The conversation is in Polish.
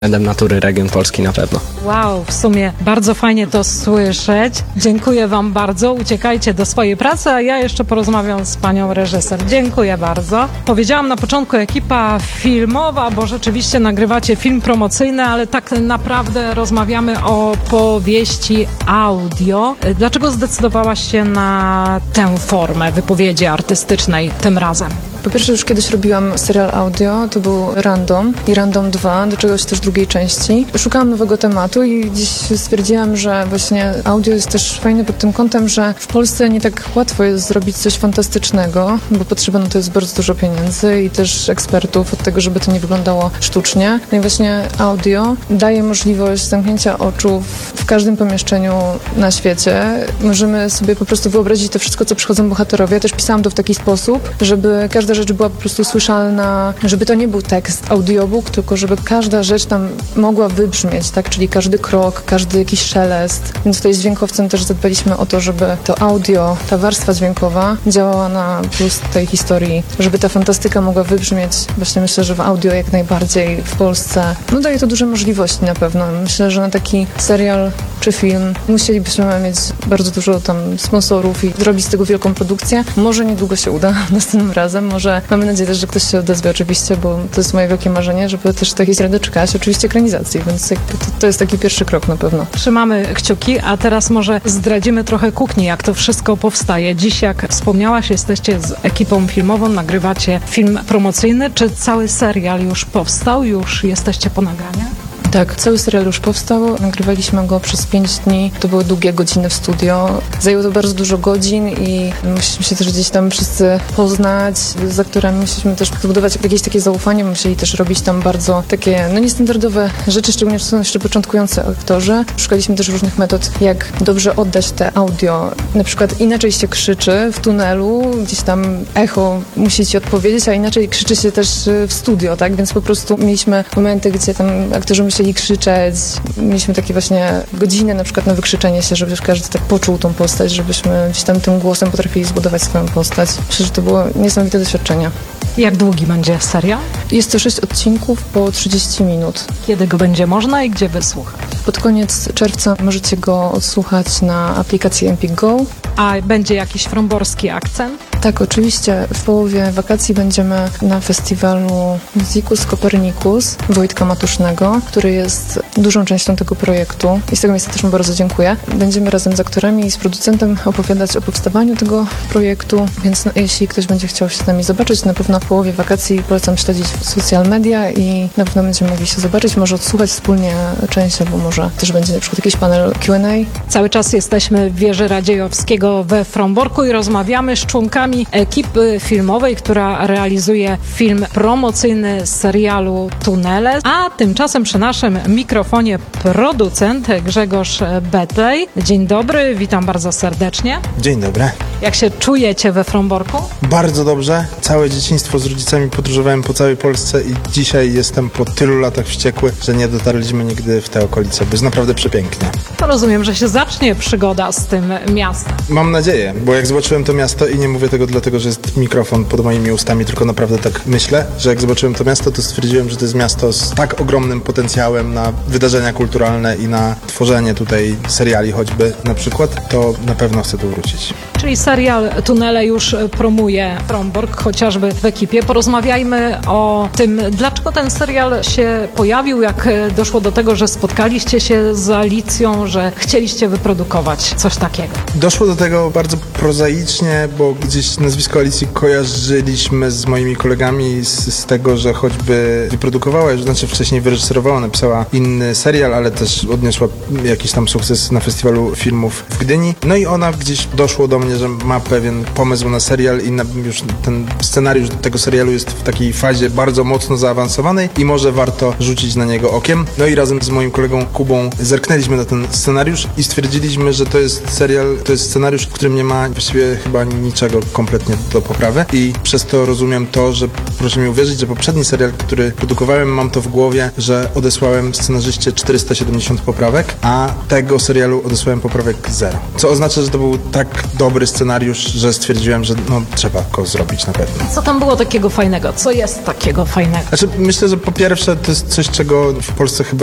względem natury region Polski na pewno. Wow, w sumie bardzo fajnie to słyszeć. Dziękuję wam bardzo. Uciekajcie do swojej pracy, a ja jeszcze porozmawiam z panią reżyser. Dziękuję bardzo. Powiedziałam na początku ekipa filmowa, bo rzeczywiście nagrywacie film promocyjny, ale tak naprawdę rozmawiamy o powieści audio. Dlaczego zdecydowałaś się na tę formę wypowiedzi artystycznej tym razem? Po pierwsze, już kiedyś robiłam serial audio, to był Random i Random 2, do czegoś też drugiej części. Szukałam nowego tematu i dziś stwierdziłam, że właśnie audio jest też fajne pod tym kątem, że w Polsce nie tak łatwo jest zrobić coś fantastycznego, bo potrzeba na to jest bardzo dużo pieniędzy i też ekspertów od tego, żeby to nie wyglądało sztucznie. No i właśnie audio daje możliwość zamknięcia oczu w każdym pomieszczeniu na świecie. Możemy sobie po prostu wyobrazić to wszystko, co przychodzą bohaterowie. Ja też pisałam to w taki sposób, żeby każda rzecz była po prostu słyszalna, żeby to nie był tekst, audiobook, tylko żeby każda rzecz tam mogła wybrzmieć, tak? Czyli każdy krok, każdy jakiś szelest. Więc tutaj z dźwiękowcem też zadbaliśmy o to, żeby to audio, ta warstwa dźwiękowa działała na plus tej historii, żeby ta fantastyka mogła wybrzmieć. Właśnie myślę, że w audio jak najbardziej w Polsce. No daje to duże możliwości na pewno. Myślę, że na taki serial czy film musielibyśmy mieć bardzo dużo tam sponsorów i zrobić z tego wielką produkcję. Może niedługo się uda następnym razem. Może mamy nadzieję też, że ktoś się odezwie oczywiście, bo to jest moje wielkie marzenie, żeby też takiej historii doczekać. Oczywiście ekranizacji, więc to jest taki pierwszy krok na pewno. Trzymamy kciuki, a teraz może zdradzimy trochę kuchni, jak to wszystko powstaje. Dziś, jak wspomniałaś, jesteście z ekipą filmową, nagrywacie film promocyjny. Czy cały serial już powstał? Już jesteście po nagraniu? Tak, cały serial już powstał. Nagrywaliśmy go przez 5 dni. To były długie godziny w studio. Zajęło to bardzo dużo godzin i musieliśmy się też gdzieś tam wszyscy poznać. Z aktorami musieliśmy też zbudować jakieś takie zaufanie. Musieli też robić tam bardzo takie, niestandardowe rzeczy, szczególnie że są jeszcze początkujący aktorzy. Szukaliśmy też różnych metod, jak dobrze oddać te audio. Na przykład inaczej się krzyczy w tunelu, gdzieś tam echo musi ci odpowiedzieć, a inaczej krzyczy się też w studio, tak? Więc po prostu mieliśmy momenty, gdzie tam aktorzy musieli krzyczeć. Mieliśmy takie właśnie godziny na przykład na wykrzyczenie się, żeby każdy tak poczuł tą postać, żebyśmy gdzieś tam tym głosem potrafili zbudować swoją postać. Myślę, że to było niesamowite doświadczenie. Jak długi będzie serial? Jest to 6 odcinków po 30 minut. Kiedy go będzie można i gdzie wysłuchać? Pod koniec czerwca możecie go odsłuchać na aplikacji Empik Go. A będzie jakiś fromborski akcent? Tak, oczywiście. W połowie wakacji będziemy na festiwalu Musicus Copernicus Wojtka Matusznego, który jest dużą częścią tego projektu i z tego miejsca też mu bardzo dziękuję. Będziemy razem z aktorami i z producentem opowiadać o powstawaniu tego projektu, więc jeśli ktoś będzie chciał się z nami zobaczyć, na pewno w połowie wakacji polecam śledzić social media i na pewno będziemy mogli się zobaczyć, może odsłuchać wspólnie część, albo może też będzie na przykład jakiś panel Q&A. Cały czas jesteśmy w wieży Radziejowskiego we Fromborku i rozmawiamy z członkami ekipy filmowej, która realizuje film promocyjny serialu Tunele, a tymczasem przy naszym mikrofonie producent Grzegorz Betlej. Dzień dobry, witam bardzo serdecznie. Dzień dobry. Jak się czujecie we Fromborku? Bardzo dobrze. Całe dzieciństwo z rodzicami podróżowałem po całej Polsce i dzisiaj jestem po tylu latach wściekły, że nie dotarliśmy nigdy w te okolice, bo jest naprawdę przepięknie. To rozumiem, że się zacznie przygoda z tym miastem. Mam nadzieję, bo jak zobaczyłem to miasto i nie mówię tego dlatego, że jest mikrofon pod moimi ustami, tylko naprawdę tak myślę, że jak zobaczyłem to miasto, to stwierdziłem, że to jest miasto z tak ogromnym potencjałem na wydarzenia kulturalne i na tworzenie tutaj seriali choćby na przykład, to na pewno chcę tu wrócić. Czyli serial Tunele już promuje Frombork, chociażby w ekipie. Porozmawiajmy o tym, dlaczego ten serial się pojawił, jak doszło do tego, że spotkaliście się z Alicją, że chcieliście wyprodukować coś takiego. Doszło do tego bardzo prozaicznie, bo gdzieś nazwisko Alicji kojarzyliśmy z moimi kolegami z tego, że choćby wyprodukowała, znaczy wcześniej wyreżyserowała, napisała inny serial, ale też odniosła jakiś tam sukces na festiwalu filmów w Gdyni. No i ona gdzieś doszło do mnie, że ma pewien pomysł na serial i już ten scenariusz tego serialu jest w takiej fazie bardzo mocno zaawansowanej i może warto rzucić na niego okiem. No i razem z moim kolegą Kubą zerknęliśmy na ten scenariusz i stwierdziliśmy, że to jest serial, to jest scenariusz, w którym nie ma właściwie chyba niczego kompletnie do poprawy i przez to rozumiem to, że proszę mi uwierzyć, że poprzedni serial, który produkowałem, mam to w głowie, że odesłałem scenarzyście 470 poprawek, a tego serialu odesłałem poprawek 0. Co oznacza, że to był tak dobry dobry scenariusz, że stwierdziłem, że no, trzeba go zrobić na pewno. Co tam było takiego fajnego? Co jest takiego fajnego? Znaczy, myślę, że po pierwsze to jest coś, czego w Polsce chyba